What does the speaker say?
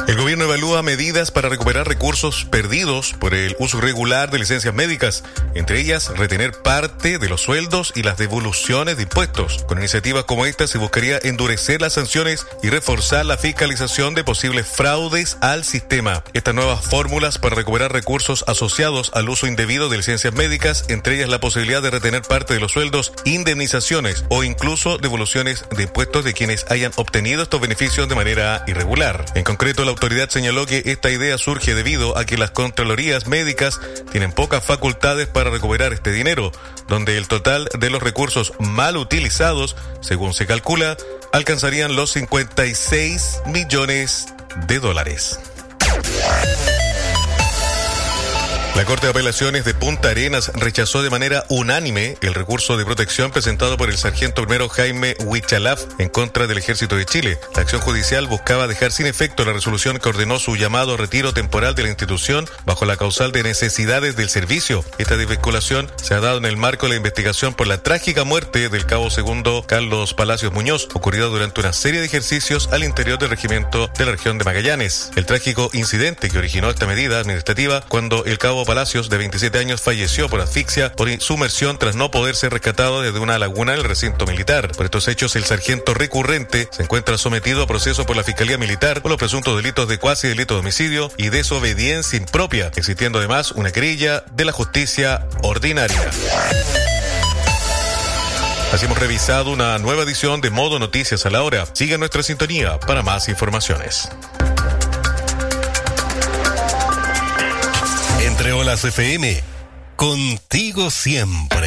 El gobierno evalúa medidas para recuperar recursos perdidos por el uso irregular de licencias médicas, entre ellas retener parte de los sueldos y las devoluciones de impuestos. Con iniciativas como esta se buscaría endurecer las sanciones y reforzar la fiscalización de posibles fraudes al sistema. Estas nuevas fórmulas para recuperar recursos asociados al uso indebido de licencias médicas, entre ellas la posibilidad de retener parte de los sueldos, indemnizaciones o incluso devoluciones de impuestos de quienes hayan obtenido estos beneficios de manera irregular. En concreto, la autoridad señaló que esta idea surge debido a que las contralorías médicas tienen pocas facultades para recuperar este dinero, donde el total de los recursos mal utilizados, según se calcula, alcanzarían los $56 millones. La Corte de Apelaciones de Punta Arenas rechazó de manera unánime el recurso de protección presentado por el sargento primero Jaime Huichalaf en contra del Ejército de Chile. La acción judicial buscaba dejar sin efecto la resolución que ordenó su llamado retiro temporal de la institución bajo la causal de necesidades del servicio. Esta desvinculación se ha dado en el marco de la investigación por la trágica muerte del cabo segundo Carlos Palacios Muñoz, ocurrida durante una serie de ejercicios al interior del regimiento de la región de Magallanes. El trágico incidente que originó esta medida administrativa cuando el cabo Palacios, de 27 años, falleció por asfixia por sumersión tras no poder ser rescatado desde una laguna en el recinto militar. Por estos hechos, el sargento recurrente se encuentra sometido a proceso por la Fiscalía Militar por los presuntos delitos de cuasi delito de homicidio y desobediencia impropia, existiendo además una querella de la justicia ordinaria. Así hemos revisado una nueva edición de Modo Noticias a la Hora. Sigue nuestra sintonía para más informaciones. Entre Olas FM, contigo siempre.